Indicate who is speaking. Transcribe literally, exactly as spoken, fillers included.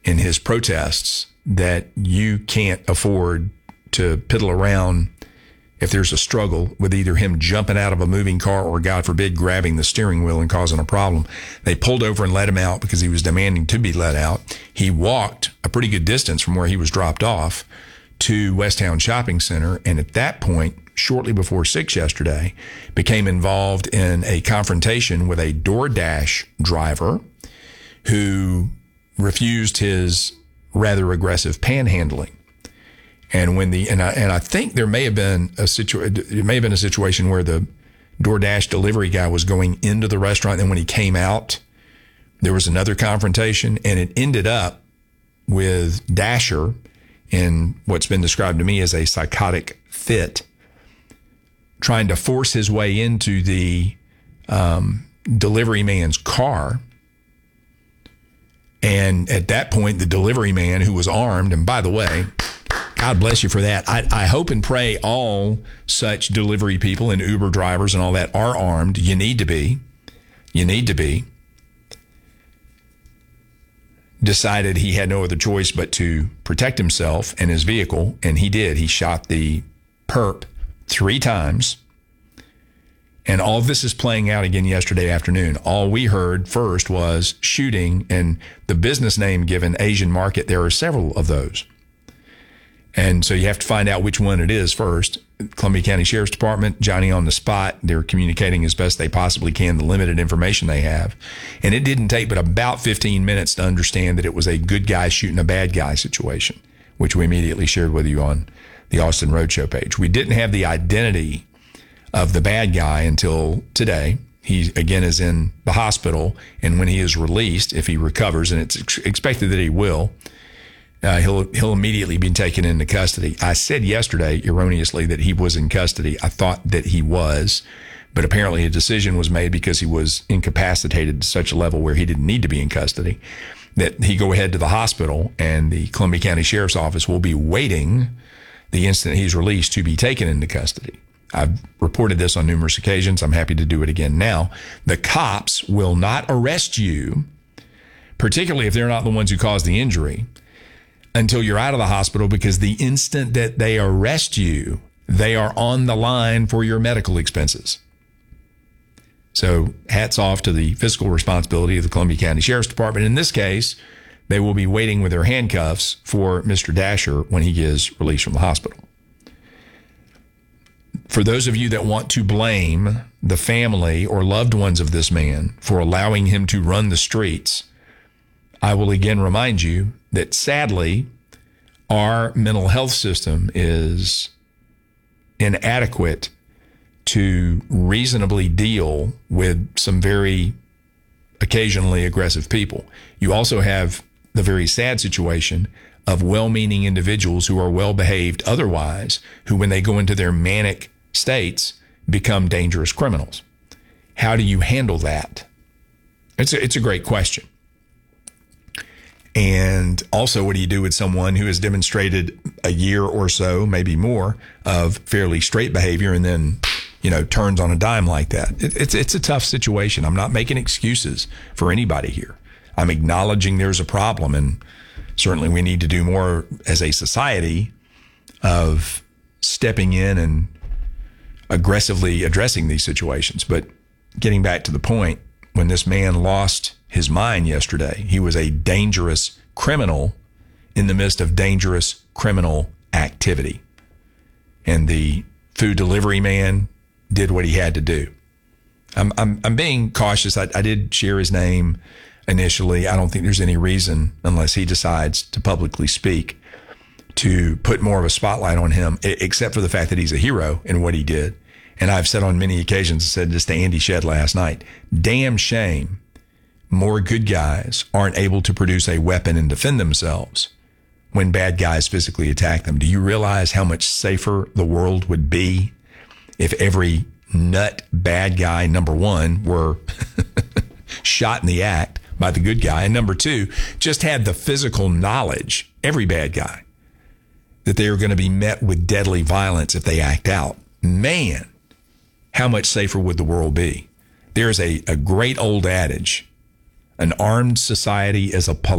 Speaker 1: in his protests that you can't afford to piddle around if there's a struggle with either him jumping out of a moving car or, God forbid, grabbing the steering wheel and causing a problem. They pulled over and let him out because he was demanding to be let out. He walked a pretty good distance from where he was dropped off to Westtown Shopping Center, and at that point, shortly before six yesterday, became involved in a confrontation with a DoorDash driver who refused his rather aggressive panhandling. And when the and I and I think there may have been a situ it may have been a situation where the DoorDash delivery guy was going into the restaurant, and when he came out, there was another confrontation, and it ended up with Dasher in what's been described to me as a psychotic fit, trying to force his way into the um, delivery man's car. And at that point, the delivery man, who was armed, and by the way, God bless you for that. I, I hope and pray all such delivery people and Uber drivers and all that are armed. You need to be. You need to be. Decided he had no other choice but to protect himself and his vehicle, and he did. He shot the perp three times. And all of this is playing out again yesterday afternoon. All we heard first was shooting, and the business name given, Asian Market. There are several of those. And so you have to find out which one it is first. Columbia County Sheriff's Department, Johnny on the spot. They're communicating as best they possibly can the limited information they have. And it didn't take but about fifteen minutes to understand that it was a good guy shooting a bad guy situation, which we immediately shared with you on the Austin Roadshow page. We didn't have the identity of the bad guy until today. He, again, is in the hospital. And when he is released, if he recovers, and it's ex- expected that he will, Uh, he'll he'll immediately be taken into custody. I said yesterday, erroneously, that he was in custody. I thought that he was, but apparently a decision was made because he was incapacitated to such a level where he didn't need to be in custody, that he go ahead to the hospital, and the Columbia County Sheriff's Office will be waiting the instant he's released to be taken into custody. I've reported this on numerous occasions. I'm happy to do it again now. The cops will not arrest you, particularly if they're not the ones who caused the injury, until you're out of the hospital, because the instant that they arrest you, they are on the line for your medical expenses. So hats off to the fiscal responsibility of the Columbia County Sheriff's Department. In this case, they will be waiting with their handcuffs for Mister Dasher when he gets released from the hospital. For those of you that want to blame the family or loved ones of this man for allowing him to run the streets, I will again remind you that sadly, our mental health system is inadequate to reasonably deal with some very occasionally aggressive people. You also have the very sad situation of well-meaning individuals who are well-behaved otherwise, who, when they go into their manic states, become dangerous criminals. How do you handle that? It's a, it's a great question. And also, what do you do with someone who has demonstrated a year or so, maybe more, of fairly straight behavior and then, you know, turns on a dime like that? It, it's it's a tough situation. I'm not making excuses for anybody here. I'm acknowledging there's a problem, and certainly we need to do more as a society of stepping in and aggressively addressing these situations. But getting back to the point, when this man lost his mind yesterday, he was a dangerous criminal in the midst of dangerous criminal activity. And the food delivery man did what he had to do. I'm I'm, I'm being cautious. I, I did share his name initially. I don't think there's any reason, unless he decides to publicly speak, to put more of a spotlight on him, except for the fact that he's a hero in what he did. And I've said on many occasions, I said this to Andy Shedd last night, damn shame more good guys aren't able to produce a weapon and defend themselves when bad guys physically attack them. Do you realize how much safer the world would be if every nut bad guy, number one, were shot in the act by the good guy, and number two, just had the physical knowledge, every bad guy, that they are going to be met with deadly violence if they act out? Man, how much safer would the world be? There's a, a great old adage, an armed society is a